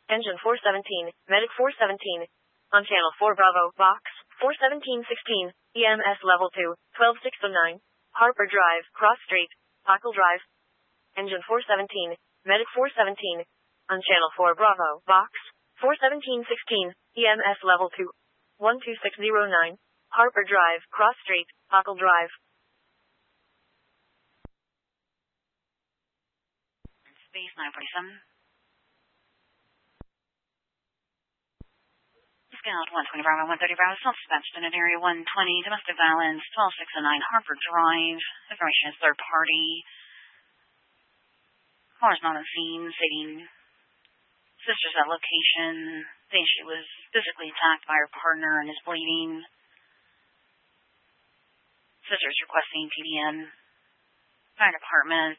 Engine 417, Medic 417. On Channel 4 Bravo, Box 41716, EMS Level 2, 12609. Harper Drive, Cross Street, Buckle Drive. Engine 417, Medic 417. On Channel 4 Bravo, Box 41716, EMS Level 2, 12609. Harper Drive, Cross Street, Buckle Drive. Space 947. Scout 120 Bravo, 130 Bravo, self-dispatched in area 120, domestic violence, 12609 Harper Drive. Information is third party. Car is not on scene, stating sister's at location, saying she was physically attacked by her partner and is bleeding. Sister's requesting TDM. Fire department,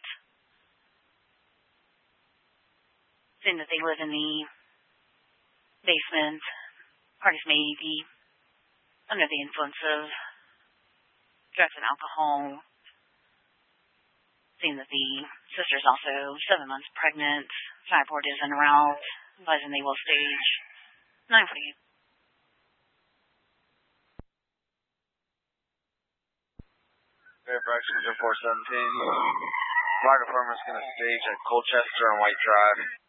saying that they live in the basement. Parties may be under the influence of drugs and alcohol. Seeing that the sister is also 7 months pregnant. Fireboard is en route. Advising they will stage 948. Fairfax, 417. Fire department's going to stage at Colchester on White Drive.